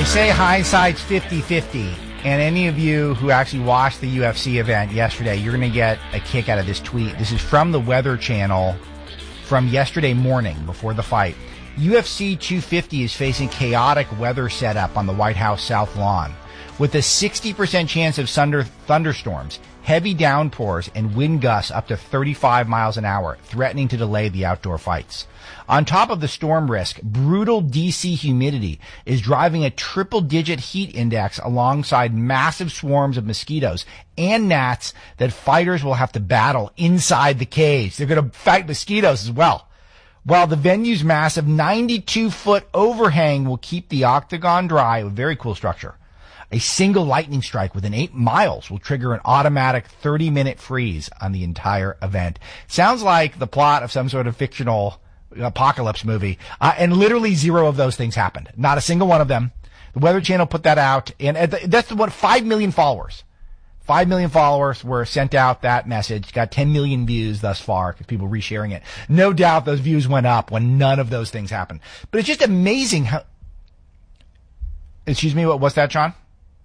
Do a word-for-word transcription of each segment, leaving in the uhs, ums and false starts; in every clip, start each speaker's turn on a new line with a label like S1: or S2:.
S1: They say hindsight's fifty-fifty, and any of you who actually watched the U F C event yesterday, you're going to get a kick out of this tweet. This is from the Weather Channel from yesterday morning before the fight. U F C two fifty is facing chaotic weather setup on the White House South Lawn, with a sixty percent chance of thunder, thunderstorms, heavy downpours, and wind gusts up to thirty-five miles an hour, threatening to delay the outdoor fights. On top of the storm risk, brutal D C humidity is driving a triple-digit heat index alongside massive swarms of mosquitoes and gnats that fighters will have to battle inside the cage. They're going to fight mosquitoes as well. While the venue's massive ninety-two foot overhang will keep the octagon dry, a very cool structure. A single lightning strike within eight miles will trigger an automatic thirty minute freeze on the entire event. Sounds like the plot of some sort of fictional apocalypse movie. Uh, and literally zero of those things happened. Not a single one of them. The Weather Channel put that out. And uh, that's what, five million followers. Five million followers were sent out that message. Got ten million views thus far because people resharing it. No doubt those views went up when none of those things happened. But it's just amazing how, excuse me, what was that, Sean?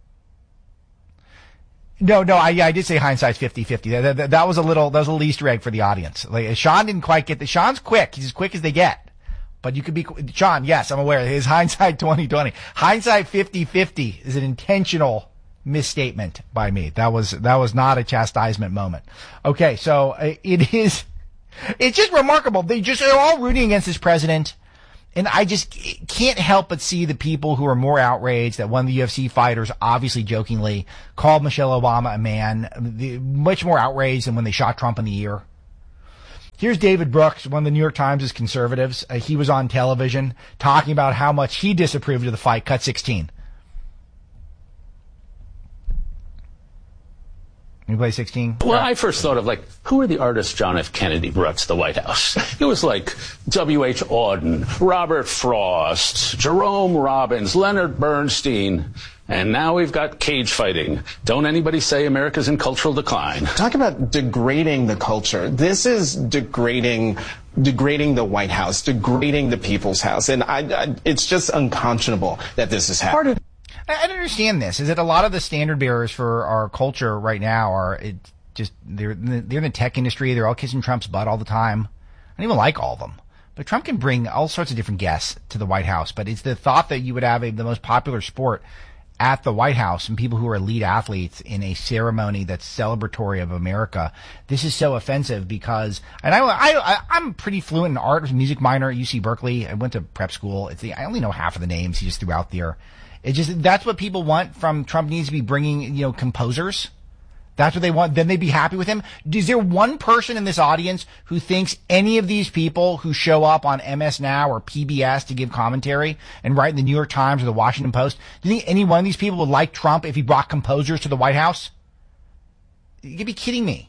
S1: No, no, I, yeah, I did say hindsight's fifty-fifty. That, that, that was a little, that was a little Easter egg for the audience. Like, Sean didn't quite get the, Sean's quick. He's as quick as they get. But you could be, Sean, yes, I'm aware. His hindsight twenty twenty. Hindsight fifty-fifty is an intentional misstatement by me. That was, that was not a chastisement moment. Okay, so uh, it is, it's just remarkable. They just are all rooting against this president. And I just can't help but see the people who are more outraged that one of the U F C fighters, obviously jokingly, called Michelle Obama a man, the, much more outraged than when they shot Trump in the ear. Here's David Brooks, one of the New York Times' conservatives. Uh, he was on television talking about how much he disapproved of the fight. Cut sixteen. You play sixteen?
S2: Well, I first thought of, like, who are the artists John F. Kennedy brought to the White House? It was like W H. Auden, Robert Frost, Jerome Robbins, Leonard Bernstein, and now we've got cage fighting. Don't anybody say America's in cultural decline.
S3: Talk about degrading the culture. This is degrading degrading the White House, degrading the People's House, and I, I, it's just unconscionable that this is happening.
S1: I don't understand this. Is that a lot of the standard bearers for our culture right now are it just they're they're in the tech industry. They're all kissing Trump's butt all the time. I don't even like all of them. But Trump can bring all sorts of different guests to the White House. But it's the thought that you would have a, the most popular sport at the White House and people who are elite athletes in a ceremony that's celebratory of America. This is so offensive because, and I, I, I'm pretty fluent in art. I was a music minor at U C Berkeley. I went to prep school. It's the, I only know half of the names he just threw out there. It just, that's what people want from Trump. Needs to be bringing, you know, composers. That's what they want. Then they'd be happy with him. Is there one person in this audience who thinks any of these people who show up on M S Now or P B S to give commentary and write in the New York Times or the Washington Post, do you think any one of these people would like Trump if he brought composers to the White House? You could be kidding me.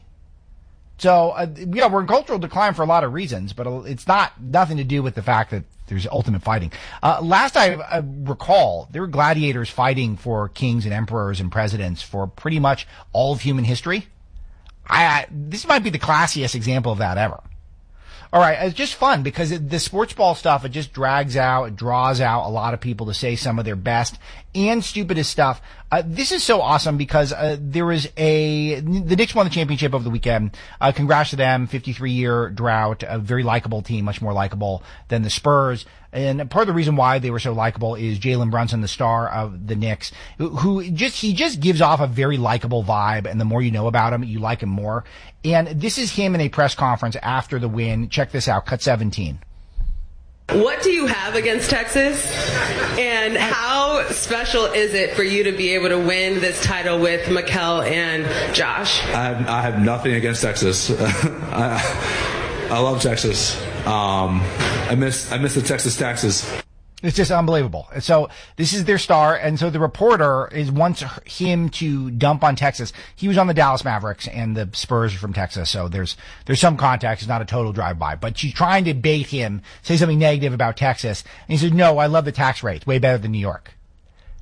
S1: So, uh, yeah, we're in cultural decline for a lot of reasons, but it's not nothing to do with the fact that there's ultimate fighting. Uh, last I uh, recall, there were gladiators fighting for kings and emperors and presidents for pretty much all of human history. I, I this might be the classiest example of that ever. All right, it's just fun because it, the sports ball stuff, it just drags out, it draws out a lot of people to say some of their best and stupidest stuff. Uh, this is so awesome because uh, there was a, the Knicks won the championship over the weekend. Uh, congrats to them, fifty-three year drought, a very likable team, much more likable than the Spurs. And part of the reason why they were so likable is Jalen Brunson, the star of the Knicks, who, who just, he just gives off a very likable vibe. And the more you know about him, you like him more. And this is him in a press conference after the win. Check this out. Cut seventeen.
S4: What do you have against Texas? And how special is it for you to be able to win this title with Mikal and Josh?
S5: I have, I have nothing against Texas. I, I love Texas. Um, I miss I miss the Texas taxes.
S1: It's just unbelievable. So this is their star, and so the reporter is wants him to dump on Texas. He was on the Dallas Mavericks, and the Spurs are from Texas, so there's there's some context. It's not a total drive-by, but she's trying to bait him, say something negative about Texas, and he said, "No, I love the tax rate. Way better than New York."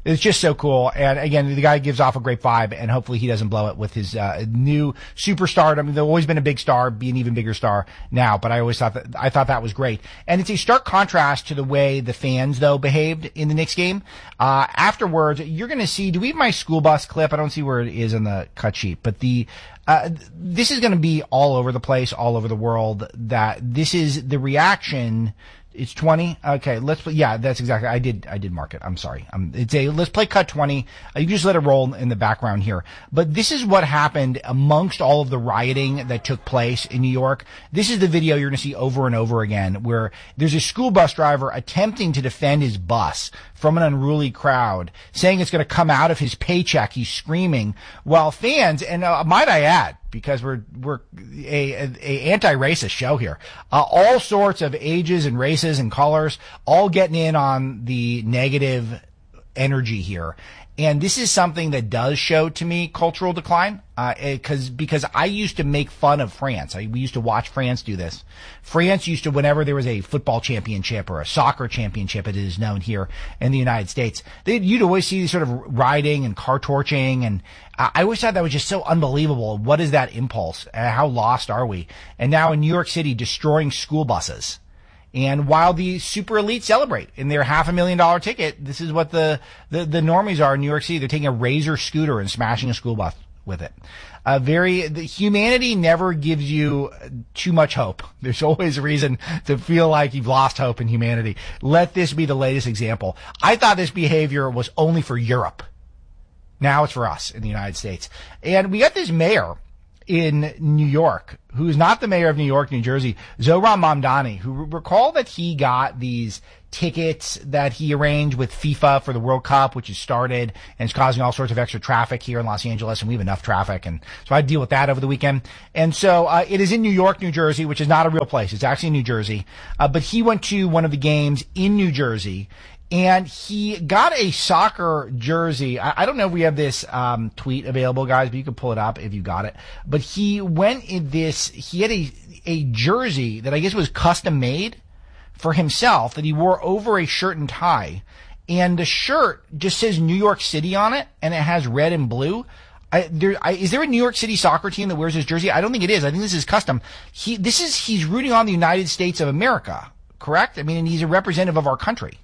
S1: It's just so cool. And again, the guy gives off a great vibe, and hopefully he doesn't blow it with his uh, new superstar. I mean, they've always been a big star, be an even bigger star now, but I always thought that, I thought that was great. And it's a stark contrast to the way the fans, though, behaved in the Knicks game. Uh, afterwards, you're going to see, do we have my school bus clip? I don't see where it is on the cut sheet, but the, uh, this is going to be all over the place, all over the world, that this is the reaction. It's twenty. Okay, let's play. Yeah, that's exactly. I did. I did mark it. I'm sorry. Um, it's a. Let's play cut twenty. Uh, you can just let it roll in the background here. But this is what happened amongst all of the rioting that took place in New York. This is the video you're going to see over and over again, where there's a school bus driver attempting to defend his bus from an unruly crowd, saying it's going to come out of his paycheck. He's screaming, while fans, and uh, might I add, because we're we're a, a, a anti-racist show here, uh, all sorts of ages and races and colors, all getting in on the negative energy here. And this is something that does show to me cultural decline, uh, because, because I used to make fun of France. I, we used to watch France do this. France used to, whenever there was a football championship or a soccer championship, it is known here in the United States, they'd, you'd always see these sort of rioting and car torching. And uh, I always thought that was just so unbelievable. What is that impulse? Uh, how lost are we? And now in New York City, destroying school buses. And while the super elite celebrate in their half a million dollar ticket, this is what the, the, the normies are in New York City. They're taking a Razor scooter and smashing a school bus with it. Uh, very, the, humanity never gives you too much hope. There's always a reason to feel like you've lost hope in humanity. Let this be the latest example. I thought this behavior was only for Europe. Now it's for us in the United States. And we got this mayor in New York, who's not the mayor of New York, New Jersey, Zohran Mamdani, who recall that he got these tickets that he arranged with FIFA for the World Cup, which has started and is causing all sorts of extra traffic here in Los Angeles, and we have enough traffic, and so I deal with that over the weekend. And so uh, it is in New York, New Jersey, which is not a real place. It's actually in New Jersey, uh, but he went to one of the games in New Jersey, and he got a soccer jersey. I, I don't know if we have this um, tweet available, guys, but you can pull it up if you got it. But he went in this, he had a, a jersey that I guess was custom made for himself that he wore over a shirt and tie. And the shirt just says New York City on it, and it has red and blue. I, there, I, is there a New York City soccer team that wears his jersey? I don't think it is. I think this is custom. He, this is, he's rooting on the United States of America, correct? I mean, and he's a representative of our country.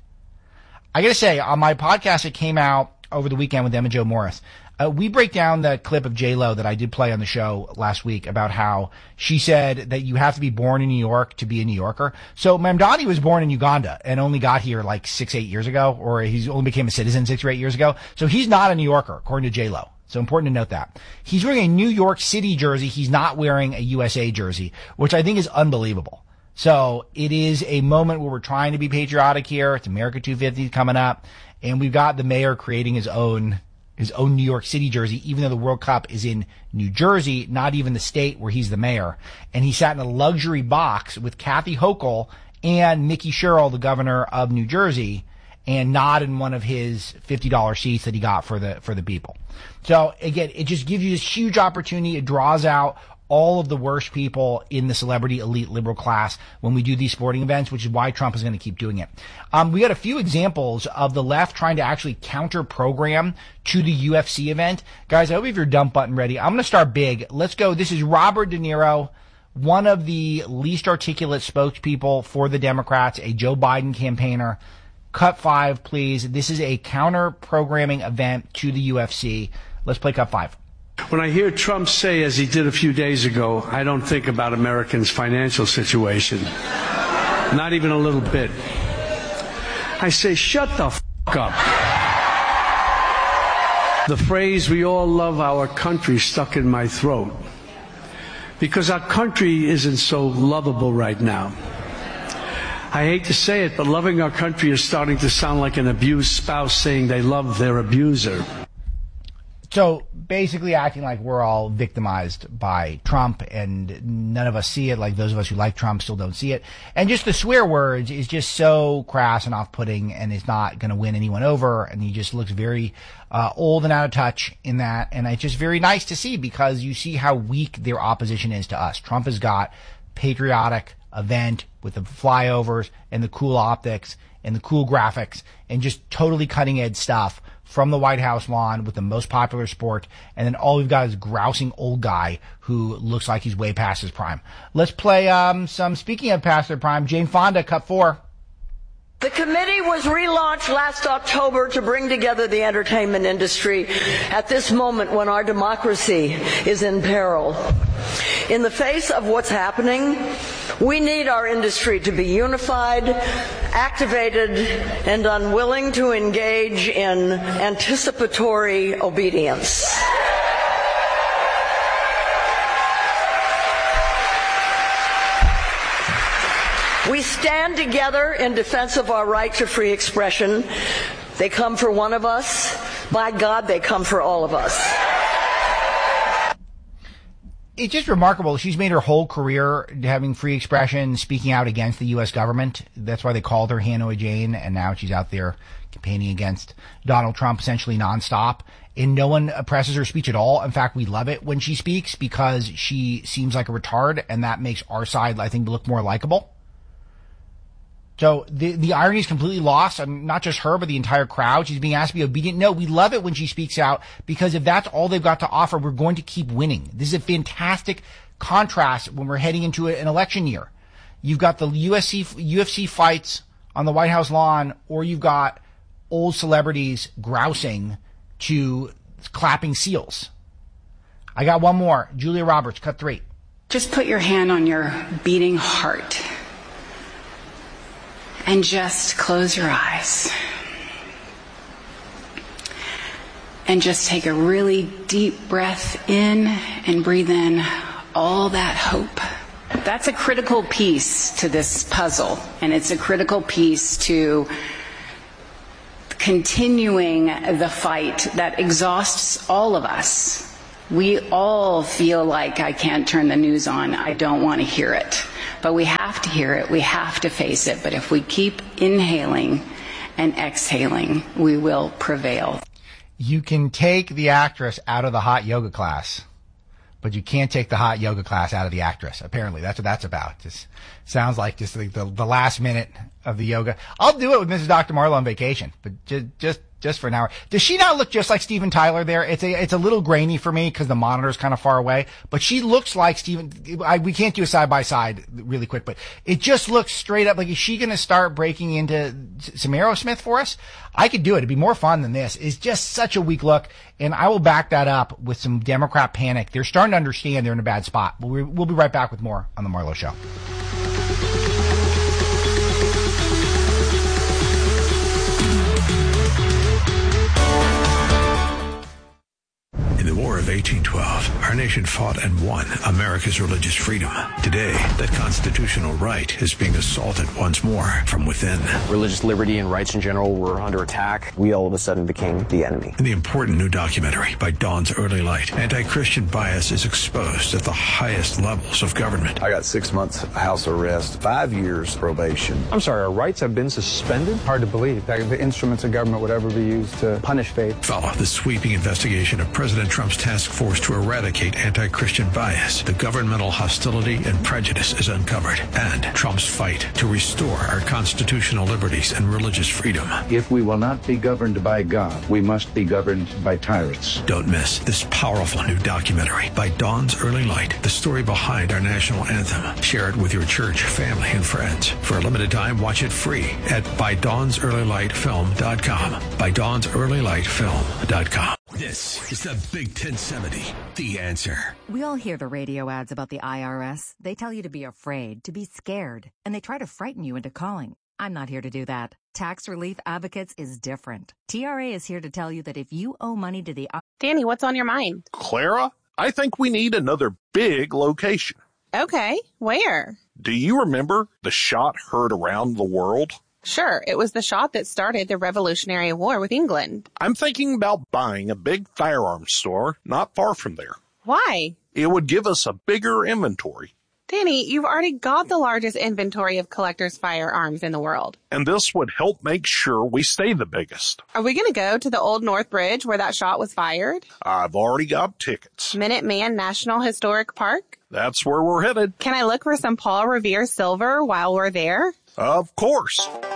S1: I gotta say, on my podcast that came out over the weekend with Emma Jo Morris, uh, we break down that clip of J-Lo that I did play on the show last week about how she said that you have to be born in New York to be a New Yorker. So Mamdani was born in Uganda and only got here like six, eight years ago, or he's only became a citizen six or eight years ago. So he's not a New Yorker, according to J-Lo. So important to note that. He's wearing a New York City jersey. He's not wearing a U S A jersey, which I think is unbelievable. So it is a moment where we're trying to be patriotic here. It's America two fifty coming up, and we've got the mayor creating his own his own New York City jersey, even though the World Cup is in New Jersey, not even the state where he's the mayor. And he sat in a luxury box with Kathy Hochul and Mickey Sherrill, the governor of New Jersey, and not in one of his fifty dollar seats that he got for the for the people. So again, it just gives you this huge opportunity. It draws out all of the worst people in the celebrity elite liberal class when we do these sporting events, which is why Trump is going to keep doing it. Um, we got a few examples of the left trying to actually counter program to the U F C event. Guys, I hope you have your dump button ready. I'm going to start big. Let's go. This is Robert De Niro, one of the least articulate spokespeople for the Democrats, a Joe Biden campaigner. Cut five, please. This is a counter programming event to the U F C. Let's play cut five.
S6: When I hear Trump say, as he did a few days ago, I don't think about Americans' financial situation. Not even a little bit. I say, shut the f*** up. The phrase, we all love our country, stuck in my throat. Because our country isn't so lovable right now. I hate to say it, but loving our country is starting to sound like an abused spouse saying they love their abuser.
S1: So basically acting like we're all victimized by Trump and none of us see it, like those of us who like Trump still don't see it. And just the swear words is just so crass and off-putting, and is not going to win anyone over. And he just looks very uh, old and out of touch in that. And it's just very nice to see, because you see how weak their opposition is to us. Trump has got patriotic event with the flyovers and the cool optics and the cool graphics and just totally cutting edge stuff from the White House lawn with the most popular sport, and then all we've got is a grousing old guy who looks like he's way past his prime. Let's play um, some, speaking of past their prime, Jane Fonda, cut four.
S7: The committee was relaunched last October to bring together the entertainment industry at this moment when our democracy is in peril. In the face of what's happening, we need our industry to be unified, activated, and unwilling to engage in anticipatory obedience. We stand together in defense of our right to free expression. They come for one of us. By God, they come for all of us.
S1: It's just remarkable. She's made her whole career having free expression, speaking out against the U S government. That's why they called her Hanoi Jane, and now she's out there campaigning against Donald Trump essentially nonstop. And no one oppresses her speech at all. In fact, we love it when she speaks because she seems like a retard, and that makes our side, I think, look more likable. So the the irony is completely lost. I mean, not just her, but the entire crowd. She's being asked to be obedient. No, we love it when she speaks out because if that's all they've got to offer, we're going to keep winning. This is a fantastic contrast when we're heading into an election year. You've got the U F C, U F C fights on the White House lawn, or you've got old celebrities grousing to clapping seals. I got one more. Julia Roberts, cut three.
S8: Just put your hand on your beating heart. And just close your eyes. And just take a really deep breath in and breathe in all that hope. That's a critical piece to this puzzle. And it's a critical piece to continuing the fight that exhausts all of us. We all feel like I can't turn the news on. I don't want to hear it. But we have to hear it. We have to face it. But if we keep inhaling and exhaling, we will prevail.
S1: You can take the actress out of the hot yoga class, but you can't take the hot yoga class out of the actress. Apparently, that's what that's about. Just sounds like just the, the, the last minute of the yoga. I'll do it with Missus Doctor Marlowe on vacation, but just just just for an hour. Does she not look just like Steven Tyler there? It's a it's a little grainy for me because the monitor's kind of far away, but she looks like Steven. I, we can't do a side by side really quick, but it just looks straight up like, is she going to start breaking into some Aerosmith for us? I could do it. It'd be more fun than this. It's just such a weak look, and I will back that up with some Democrat panic. They're starting to understand they're in a bad spot. We'll, we'll be right back with more on The Marlowe Show.
S9: In the War of eighteen twelve, our nation fought and won America's religious freedom. Today, that constitutional right is being assaulted once more from within.
S10: Religious liberty and rights in general were under attack. We all of a sudden became the enemy.
S9: In the important new documentary by Dawn's Early Light, anti-Christian bias is exposed at the highest levels of government.
S11: I got six months house arrest, five years probation.
S12: I'm sorry, our rights have been suspended? Hard to believe that the instruments of government would ever be used to punish faith.
S9: Follow the sweeping investigation of President Trump's task force to eradicate anti-Christian bias. The governmental hostility and prejudice is uncovered, and Trump's fight to restore our constitutional liberties and religious freedom.
S13: If we will not be governed by God, we must be governed by tyrants.
S9: Don't miss this powerful new documentary by Dawn's Early Light, the story behind our national anthem. Share it with your church, family, and friends. For a limited time, watch it free at by dawns early light film dot com. by dawns early light film dot com.
S14: This is the Big ten seventy, The Answer.
S15: We all hear the radio ads about the I R S. They tell you to be afraid, to be scared, and they try to frighten you into calling. I'm not here to do that. Tax Relief Advocates is different. T R A is here to tell you that if you owe money to the...
S16: Danny, what's on your mind?
S17: Clara, I think we need another big location.
S16: Okay, where?
S17: Do you remember the shot heard around the world?
S16: Sure, it was the shot that started the Revolutionary War with England.
S17: I'm thinking about buying a big firearms store not far from there.
S16: Why?
S17: It would give us a bigger inventory.
S16: Danny, you've already got the largest inventory of collectors' firearms in the world.
S17: And this would help make sure we stay the biggest.
S16: Are we going to go to the Old North Bridge where that shot was fired?
S17: I've already got tickets.
S16: Minuteman National Historic Park?
S17: That's where we're headed.
S16: Can I look for some Paul Revere silver while we're there?
S17: Of course.